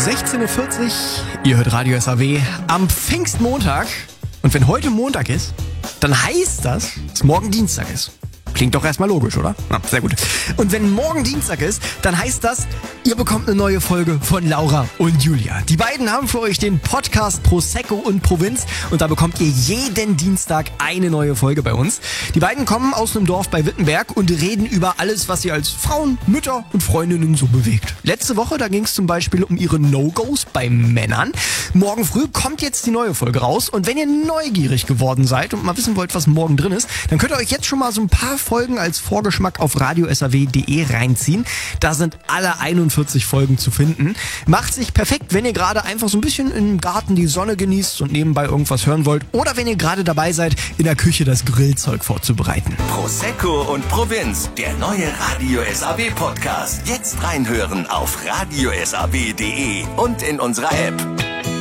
16.40 Uhr, ihr hört Radio SAW am Pfingstmontag. Und wenn heute Montag ist, dann heißt das, dass morgen Dienstag ist. Klingt doch erstmal logisch, oder? Na, sehr gut. Und wenn morgen Dienstag ist, dann heißt das, ihr bekommt eine neue Folge von Laura und Julia. Die beiden haben für euch den Podcast Prosecco und Provinz und da bekommt ihr jeden Dienstag eine neue Folge bei uns. Die beiden kommen aus einem Dorf bei Wittenberg und reden über alles, was sie als Frauen, Mütter und Freundinnen so bewegt. Letzte Woche, da ging es zum Beispiel um ihre No-Gos bei Männern. Morgen früh kommt jetzt die neue Folge raus und wenn ihr neugierig geworden seid und mal wissen wollt, was morgen drin ist, dann könnt ihr euch jetzt schon mal so ein paar Folgen als Vorgeschmack auf radiosaw.de reinziehen. Da sind alle 41 Folgen zu finden. Macht sich perfekt, wenn ihr gerade einfach so ein bisschen im Garten die Sonne genießt und nebenbei irgendwas hören wollt oder wenn ihr gerade dabei seid, in der Küche das Grillzeug vorzubereiten. Prosecco und Provinz, der neue Radio SAW Podcast. Jetzt reinhören auf radiosaw.de und in unserer App.